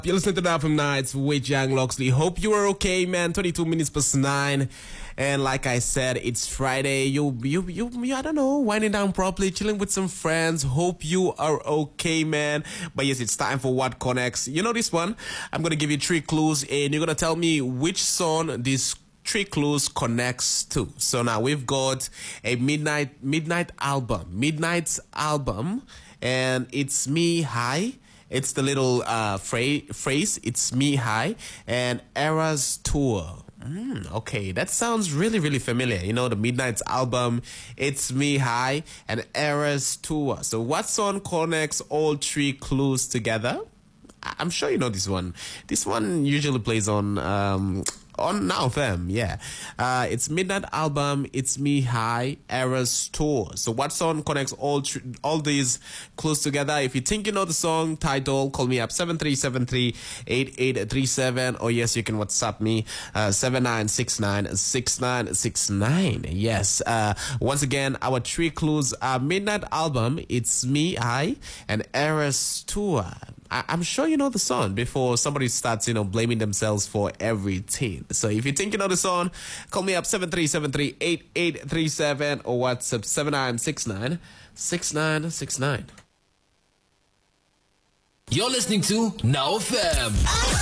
You're listening to Now from Nights with Young Loxley. Hope you are okay, man. 22 minutes past 9. And like I said, it's Friday. You I don't know, winding down properly, chilling with some friends. Hope you are okay, man. But yes, it's time for What Connects. You know this one? I'm going to give you 3 clues and you're going to tell me which song this 3 clues connects to. So now we've got a Midnight album, and it's Me High. It's the little phrase, it's Me High, and Eras Tour. Okay, that sounds really, really familiar. You know, the Midnight's album, It's Me High, and Eras Tour. So what song connects all 3 clues together? I'm sure you know this one. This one usually plays on Now FM, yeah. It's Midnight album, It's Me High, Eras Tour. So what song connects all these clues together? If you think you know the song title, call me up 7373-8837, or yes, you can WhatsApp me 7969-6969. Yes. Once again, our 3 clues are Midnight album, It's Me High, and Eras Tour. I'm sure you know the song before somebody starts, blaming themselves for everything. So if you think you know the song, call me up 7373-8837 or WhatsApp 7969-6969. You're listening to Now FM.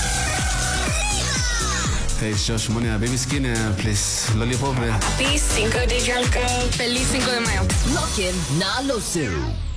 Hey, it's Josh Money, Baby Skin, please, Lollipop. Happy 5 de Julio. Feliz 5 de Mayo. Lock in, na Losu.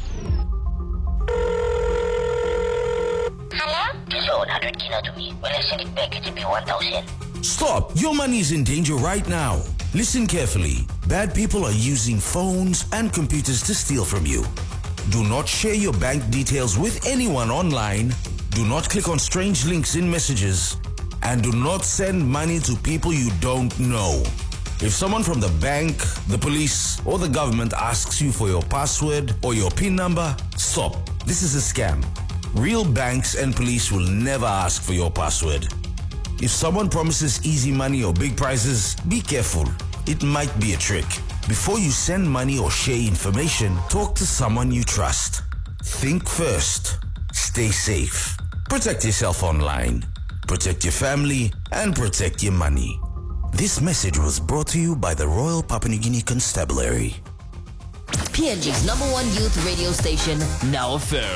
Just owe 100 kilo to me. Will I send it back? It will be 1,000. Stop! Your money is in danger right now. Listen carefully. Bad people are using phones and computers to steal from you. Do not share your bank details with anyone online. Do not click on strange links in messages. And do not send money to people you don't know. If someone from the bank, the police, or the government asks you for your password or your PIN number, stop. This is a scam. Real banks and police will never ask for your password. If someone promises easy money or big prizes, be careful. It might be a trick. Before you send money or share information, talk to someone you trust. Think first. Stay safe. Protect yourself online. Protect your family and protect your money. This message was brought to you by the Royal Papua New Guinea Constabulary. PNG's #1 youth radio station, Now FM.